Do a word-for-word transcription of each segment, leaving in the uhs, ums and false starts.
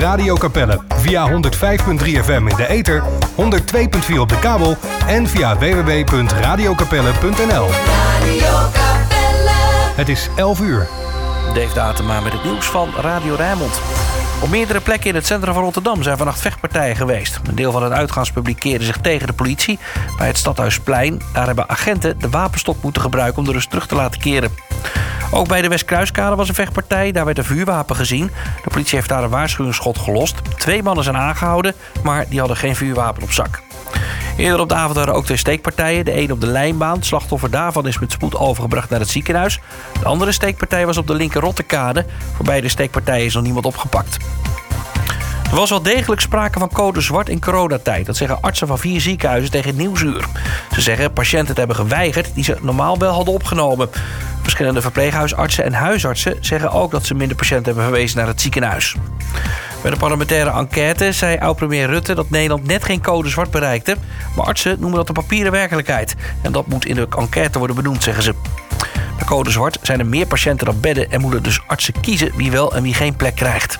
Radio Capelle. Via honderd vijf komma drie F M in de ether, honderd twee komma vier op de kabel en via w w w punt radio capelle punt n l. Radio Capelle. Het is elf uur. Dave Datema met het nieuws van Radio Rijnmond. Op meerdere plekken in het centrum van Rotterdam zijn vannacht vechtpartijen geweest. Een deel van het uitgaanspubliek keerde zich tegen de politie bij het Stadhuisplein. Daar hebben agenten de wapenstok moeten gebruiken om de rust terug te laten keren. Ook bij de Westkruiskade was een vechtpartij. Daar werd een vuurwapen gezien. De politie heeft daar een waarschuwingsschot gelost. Twee mannen zijn aangehouden, maar die hadden geen vuurwapen op zak. Eerder op de avond waren ook twee steekpartijen. De een op de Lijnbaan. Het slachtoffer daarvan is met spoed overgebracht naar het ziekenhuis. De andere steekpartij was op de Linker Rottekade. Voor beide steekpartijen is nog niemand opgepakt. Er was wel degelijk sprake van code zwart in coronatijd. Dat zeggen artsen van vier ziekenhuizen tegen Nieuwsuur. Ze zeggen patiënten het hebben geweigerd die ze normaal wel hadden opgenomen. Verschillende verpleeghuisartsen en huisartsen zeggen ook dat ze minder patiënten hebben verwezen naar het ziekenhuis. Bij de parlementaire enquête zei oud-premier Rutte dat Nederland net geen code zwart bereikte. Maar artsen noemen dat een papieren werkelijkheid. En dat moet in de enquête worden benoemd, zeggen ze. Bij code zwart zijn er meer patiënten dan bedden en moeten dus artsen kiezen wie wel en wie geen plek krijgt.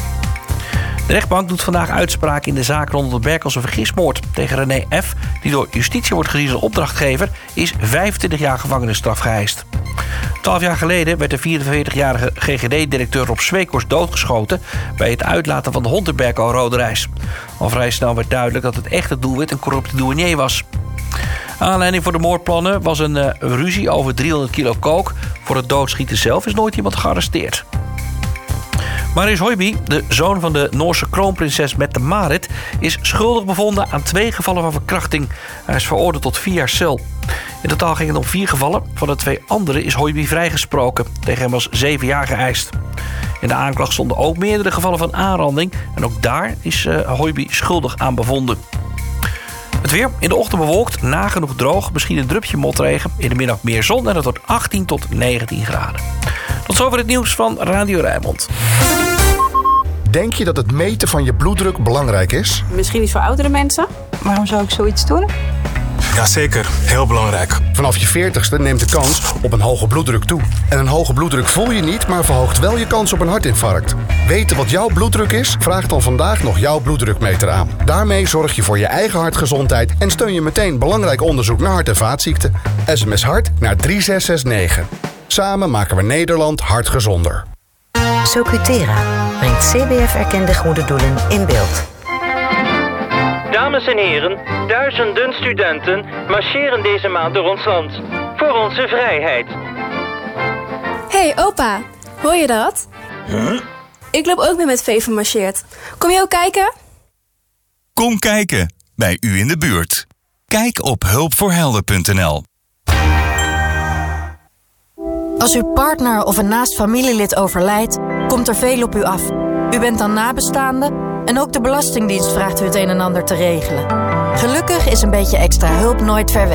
De rechtbank doet vandaag uitspraak in de zaak rond de Berkelse vergismoord. Tegen René F., die door justitie wordt gezien als opdrachtgever, is vijfentwintig jaar gevangenisstraf geëist. Twaalf jaar geleden werd de vierenveertigjarige G G D-directeur Rob Sweekhorst doodgeschoten bij het uitlaten van de hond in Berkel Rode Reis. Al vrij snel werd duidelijk dat het echte doelwit een corrupte douanier was. Aanleiding voor de moordplannen was een uh, ruzie over driehonderd kilo kook. Voor het doodschieten zelf is nooit iemand gearresteerd. Marius Høiby, de zoon van de Noorse kroonprinses Mette-Marit, is schuldig bevonden aan twee gevallen van verkrachting. Hij is veroordeeld tot vier jaar cel. In totaal ging het om vier gevallen. Van de twee anderen is Høiby vrijgesproken. Tegen hem was zeven jaar geëist. In de aanklacht stonden ook meerdere gevallen van aanranding. En ook daar is uh, Høiby schuldig aan bevonden. Het weer in de ochtend bewolkt, nagenoeg droog. Misschien een drupje motregen. In de middag meer zon en het wordt achttien tot negentien graden. Tot zover het nieuws van Radio Rijnmond. Denk je dat het meten van je bloeddruk belangrijk is? Misschien iets voor oudere mensen. Waarom zou ik zoiets doen? Jazeker, heel belangrijk. Vanaf je veertigste neemt de kans op een hoge bloeddruk toe. En een hoge bloeddruk voel je niet, maar verhoogt wel je kans op een hartinfarct. Weten wat jouw bloeddruk is? Vraag dan vandaag nog jouw bloeddrukmeter aan. Daarmee zorg je voor je eigen hartgezondheid en steun je meteen belangrijk onderzoek naar hart- en vaatziekten. S M S hart naar drie zes zes negen. Samen maken we Nederland hartgezonder. Socutera brengt C B F-erkende goede doelen in beeld. Dames en heren, duizenden studenten marcheren deze maand door ons land. Voor onze vrijheid. Hey opa, hoor je dat? Huh? Ik loop ook mee met V van marcheert. Kom je ook kijken? Kom kijken, bij u in de buurt. Kijk op hulpvoorhelden punt n l. Als uw partner of een naast familielid overlijdt, komt er veel op u af. U bent dan nabestaande en ook de Belastingdienst vraagt u het een en ander te regelen. Gelukkig is een beetje extra hulp nooit ver weg.